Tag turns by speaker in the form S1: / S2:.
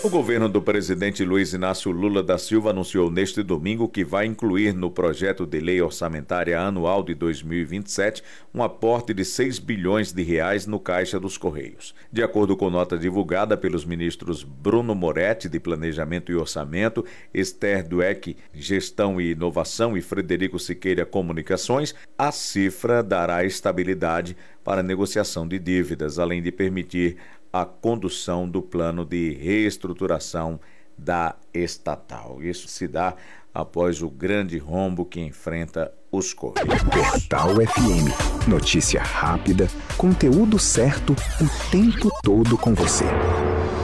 S1: O governo do presidente Luiz Inácio Lula da Silva anunciou neste domingo que vai incluir no projeto de lei orçamentária anual de 2027 um aporte de 6 bilhões de reais no Caixa dos Correios. De acordo com nota divulgada pelos ministros Bruno Moretti, de Planejamento e Orçamento, Esther Dweck, Gestão e Inovação e Frederico Siqueira, Comunicações, a cifra dará estabilidade para a negociação de dívidas, além de permitir a condução do plano de reestruturação da estatal. Isso se dá após o grande rombo que enfrenta os Correios.
S2: Portal FM. Notícia rápida, conteúdo certo, o tempo todo com você.